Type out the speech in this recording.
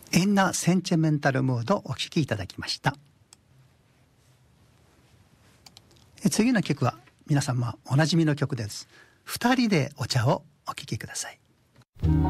エンナ・センチメンタル・ムードお聴きいただきました。次の曲は皆様おなじみの曲です。二人でお茶をお聴きください。